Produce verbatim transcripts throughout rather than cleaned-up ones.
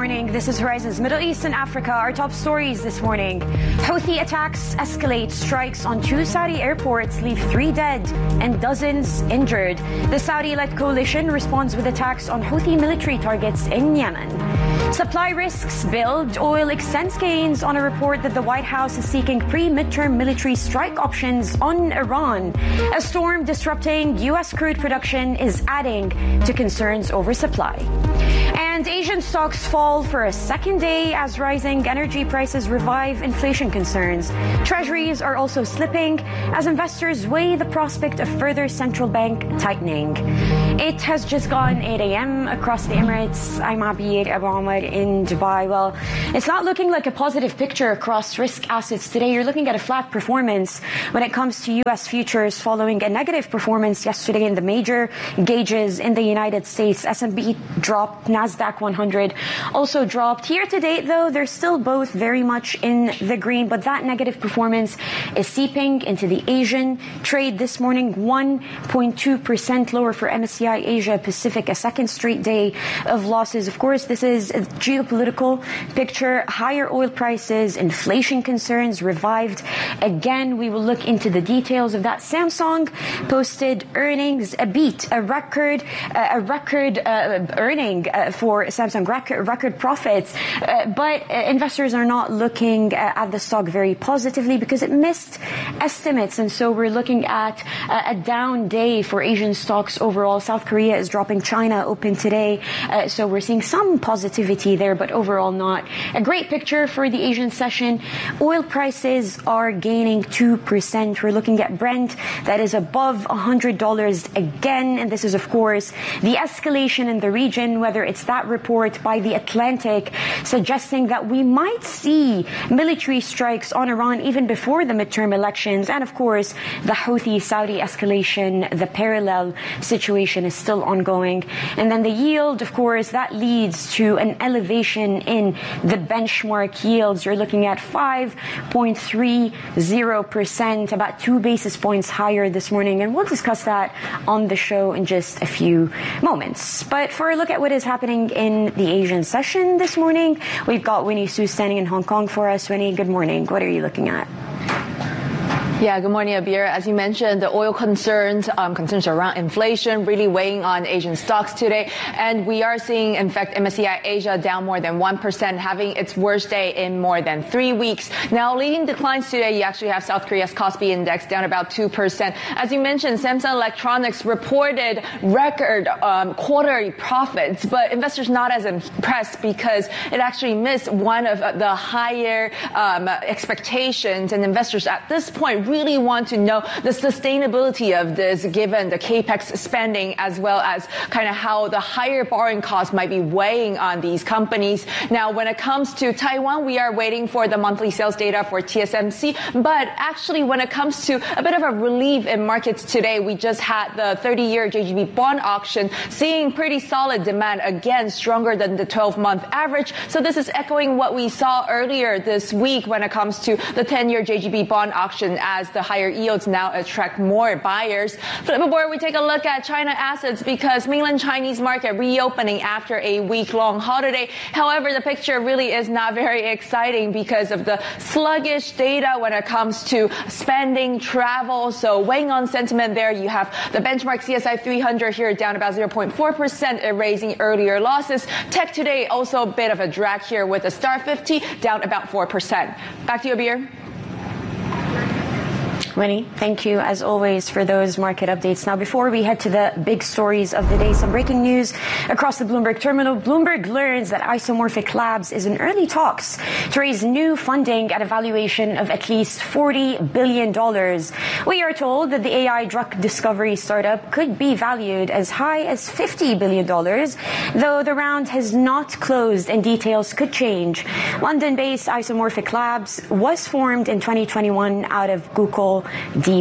morning. This is Horizon's Middle East and Africa. Our top stories this morning. Houthi attacks escalate. Strikes on two Saudi airports leave three dead and dozens injured. The Saudi-led coalition responds with attacks on Houthi military targets in Yemen. Supply risks build. Oil extends gains on a report that the White House is seeking pre-midterm military strike options on Iran. A storm disrupting U S crude production is adding to concerns over supply. And Asian stocks fall for a second day as rising energy prices revive inflation concerns. Treasuries are also slipping as investors weigh the prospect of further central bank tightening. It has just gone eight a.m. across the Emirates. I'm Abir Abu Omar in Dubai. Well, it's not looking like a positive picture across risk assets today. You're looking at a flat performance when it comes to U S futures following a negative performance yesterday in the major gauges in the United States. S and P dropped, NASDAQ one hundred also dropped. Year to date, though, they're still both very much in the green, but that negative performance is seeping into the Asian trade this morning. one point two percent lower for M S C I Asia Pacific, a second straight day of losses. Of course, this is a geopolitical picture. Higher oil prices, inflation concerns revived. Again, we will look into the details of that. Samsung posted earnings, a beat, a record, uh, a record uh, earning uh, for Samsung, record, record profits. Uh, but uh, investors are not looking uh, at the stock very positively because it missed estimates. And so we're looking at uh, a down day for Asian stocks overall. South Korea is dropping. China open today. Uh, so we're seeing some positivity there, but overall not a great picture for the Asian session. Oil prices are gaining two percent. We're looking at Brent that is above one hundred dollars again. And this is, of course, the escalation in the region, whether it's that report by the Atlantic suggesting that we might see military strikes on Iran even before the midterm elections. And, of course, the Houthi-Saudi escalation, the parallel situation is still ongoing. And then the yield, of course, that leads to an elevation in the benchmark yields. You're looking at five point three zero percent, about two basis points higher this morning. And we'll discuss that on the show in just a few moments. But for a look at what is happening in the Asian session this morning, we've got Winnie Su standing in Hong Kong for us. Winnie, good morning. What are you looking at? Yeah, good morning, Abir. As you mentioned, the oil concerns, um, concerns around inflation really weighing on Asian stocks today. And we are seeing, in fact, M S C I Asia down more than one percent, having its worst day in more than three weeks. Now, leading declines today, you actually have South Korea's Kospi Index down about two percent. As you mentioned, Samsung Electronics reported record um, quarterly profits, but investors not as impressed because it actually missed one of the higher um, expectations. And investors at this point really want to know the sustainability of this given the capex spending as well as kind of how the higher borrowing costs might be weighing on these companies. Now, when it comes to Taiwan, we are waiting for the monthly sales data for T S M C. But actually, when it comes to a bit of a relief in markets today, we just had the thirty-year J G B bond auction seeing pretty solid demand, again, stronger than the twelve-month average. So this is echoing what we saw earlier this week when it comes to the ten-year J G B bond auction, as the higher yields now attract more buyers. Flip aboard, we take a look at China assets because mainland Chinese market reopening after a week-long holiday. However, the picture really is not very exciting because of the sluggish data when it comes to spending, travel. So weighing on sentiment there, you have the benchmark C S I three hundred here down about zero point four percent, erasing earlier losses. Tech today also a bit of a drag here with the Star fifty down about four percent. Back to you, Abir. Winnie, thank you as always for those market updates. Now, before we head to the big stories of the day, some breaking news across the Bloomberg terminal. Bloomberg learns that Isomorphic Labs is in early talks to raise new funding at a valuation of at least forty billion dollars. We are told that the A I drug discovery startup could be valued as high as fifty billion dollars, though the round has not closed and details could change. London-based Isomorphic Labs was formed in twenty twenty-one out of Google Deep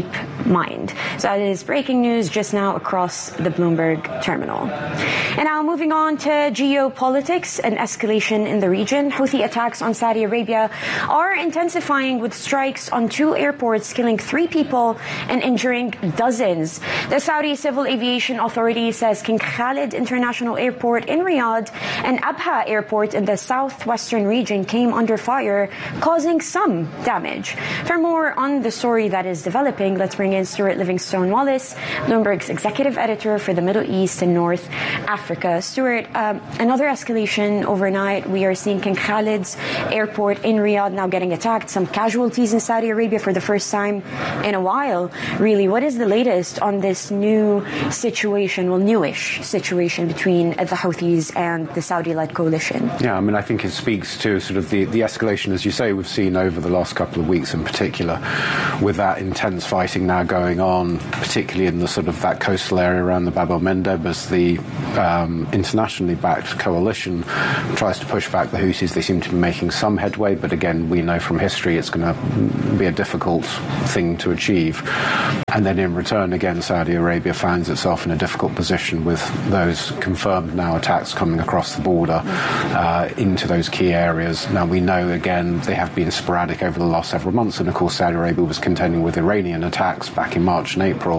mind. So that is breaking news just now across the Bloomberg terminal. And now moving on to geopolitics and escalation in the region. Houthi attacks on Saudi Arabia are intensifying with strikes on two airports, killing three people and injuring dozens. The Saudi Civil Aviation Authority says King Khalid International Airport in Riyadh and Abha Airport in the southwestern region came under fire, causing some damage. For more on the story that is developing, let's bring in Stuart Livingstone-Wallace, Bloomberg's executive editor for the Middle East and North Africa. Stuart, um, another escalation overnight. We are seeing King Khalid's airport in Riyadh now getting attacked. Some casualties in Saudi Arabia for the first time in a while. Really, what is the latest on this new situation, well, newish situation between the Houthis and the Saudi-led coalition? Yeah, I mean, I think it speaks to sort of the, the escalation, as you say, we've seen over the last couple of weeks in particular, with that intense fighting now going on, particularly in the sort of that coastal area around the Bab el-Mandeb, as the um, internationally backed coalition tries to push back the Houthis. They seem to be making some headway, but again, we know from history it's going to be a difficult thing to achieve. And then in return, again, Saudi Arabia finds itself in a difficult position with those confirmed now attacks coming across the border uh, into those key areas. Now, we know, again, they have been sporadic over the last several months, and of course Saudi Arabia was contending with Iranian attacks back in March and April.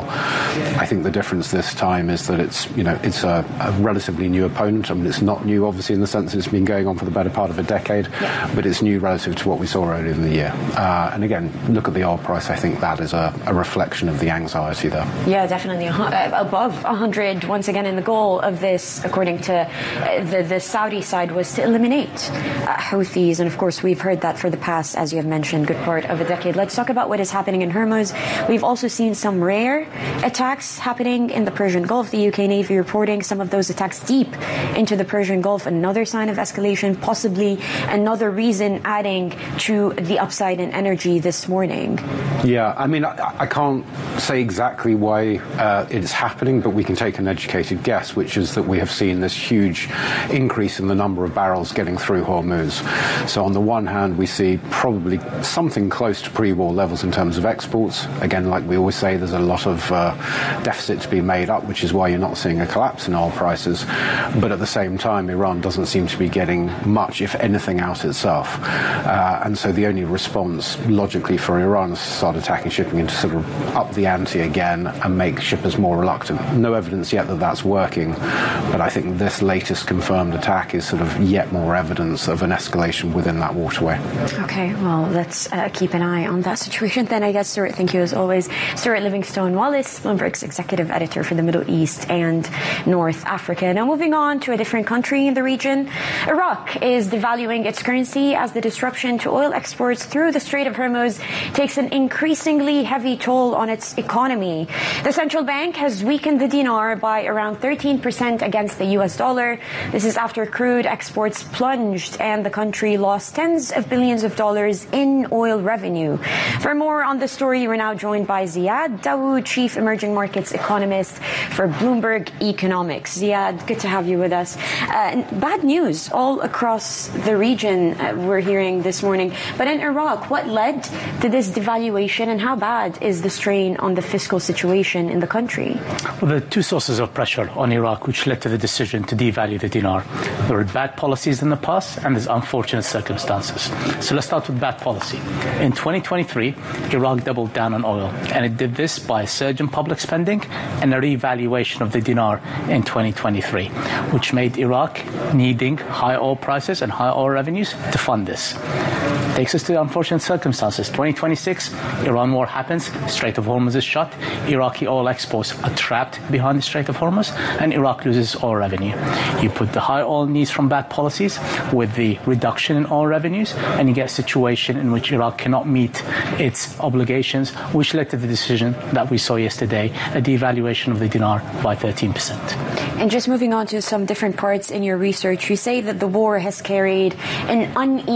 I think the difference this time is that it's, you know, it's a, a relatively new opponent. I mean, it's not new, obviously, in the sense that it's been going on for the better part of a decade, yeah. but it's new relative to what we saw earlier in the year. Uh, and again, look at the oil price. I think that is a, a reflection of the anxiety there. Yeah, definitely. Uh, above one hundred, once again, and the goal of this, according to uh, the, the Saudi side, was to eliminate uh, Houthis. And of course, we've heard that for the past, as you have mentioned, good part of a decade. Let's talk about what is happening in Hormuz. We've also seen some rare attacks happening in the Persian Gulf. The U K Navy reporting some of those attacks deep into the Persian Gulf. Another sign of escalation, possibly another reason adding to the upside in energy this morning. Yeah, I mean, I, I can't say exactly why uh, it is happening, but we can take an educated guess, which is that we have seen this huge increase in the number of barrels getting through Hormuz. So on the one hand, we see probably something close to pre-war levels in terms of exports. Again, like we always say, there's a lot of uh, deficit to be made up, which is why you're not seeing a collapse in oil prices. But at the same time, Iran doesn't seem to be getting much, if anything, out itself. Uh, and so the only response, logically, for Iran is to start attacking shipping and to sort of up the ante again and make shippers more reluctant. No evidence yet that that's working, but I think this latest confirmed attack is sort of yet more evidence of an escalation within that waterway. Okay, well, let's uh, keep an eye on that situation then, I guess. Stuart, thank you as always. Stuart Livingstone-Wallace, Bloomberg's executive editor for the Middle East and North Africa. Now moving on to a different country in the region. Iraq is devaluing its currency as the disruption to oil exports through the Strait of Hormuz takes an increasingly heavy toll on its economy. The central bank has weakened the dinar by around thirteen percent against the U S dollar. This is after crude exports plunged and the country lost tens of billions of dollars in oil revenue. For more on the story, we're now joined by Ziad Dawood, Chief Emerging Markets Economist for Bloomberg Economics. Ziad, good to have you with us. Uh, bad news all across the region uh, we're hearing this morning. But in Iraq, what led to this devaluation and how bad is the strain on the fiscal situation in the country? Well, there are two sources of pressure on Iraq which led to the decision to devalue the dinar. There were bad policies in the past and there's unfortunate circumstances. So let's start with bad policy. In twenty twenty-three, Iraq doubled down on oil, and it did this by a surge in public spending and a revaluation of the dinar in twenty twenty-three, which made Iraq needing high oil prices and high oil revenues to fund this. Takes us to unfortunate circumstances. twenty twenty-six, Iran war happens, Strait of Hormuz is shut, Iraqi oil exports are trapped behind the Strait of Hormuz, and Iraq loses oil revenue. You put the high oil needs from bad policies with the reduction in oil revenues, and you get a situation in which Iraq cannot meet its obligations, which led to the decision that we saw yesterday, a devaluation of the dinar by thirteen percent. And just moving on to some different parts in your research, you say that the war has carried an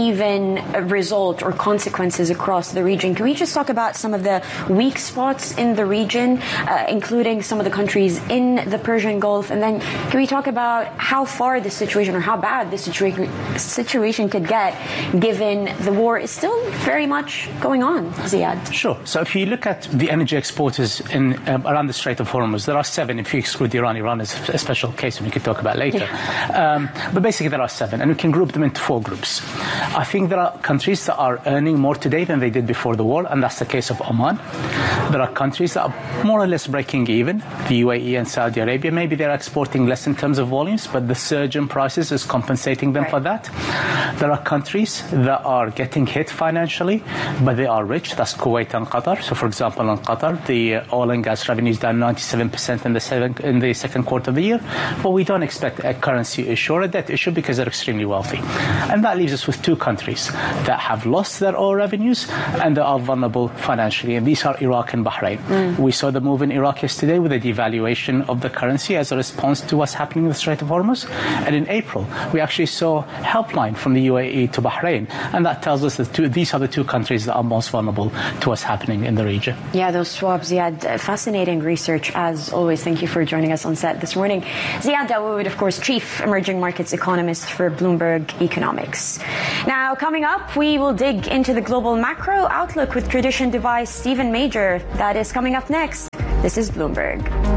uneven result or consequences across the region. Can we just talk about some of the weak spots in the region, uh, including some of the countries in the Persian Gulf? And then can we talk about how far the situation or how bad the situa- situation could get given the war is still very much going on, Ziad? Sure. So if you look at the energy exporters in um, around the Strait of Hormuz. There are seven, if you exclude Iran. Iran is a special case, and we could talk about later. Yeah. Um, but basically, there are seven, and we can group them into four groups. I think there are countries that are earning more today than they did before the war, and that's the case of Oman. There are countries that are more or less breaking even, the U A E and Saudi Arabia. Maybe they're exporting less in terms of volumes, but the surge in prices is compensating them right. for that. There are countries that are getting hit financially, but they are rich. That's Kuwait and Qatar. So, for example, in Qatar, the oil and gas revenue is down ninety-seven percent in the, seven, in the second quarter of the year, but we don't expect a currency issue or a debt issue because they're extremely wealthy. And that leaves us with two countries that have lost their oil revenues and that are vulnerable financially, and these are Iraq and Bahrain. Mm. We saw the move in Iraq yesterday with the devaluation of the currency as a response to what's happening in the Strait of Hormuz. And in April, we actually saw helpline from the U A E to Bahrain, and that tells us that two, these are the two countries that are most vulnerable to what's happening in the region. Yeah, those swaps, Ziad, fascinating research as always. Thank you for joining us on set this morning. Ziad Dawood, of course, Chief Emerging Markets Economist for Bloomberg Economics. Now, coming up, we will dig into the global macro outlook with Tradition Dubai's Stephen Major. That is coming up next. This is Bloomberg.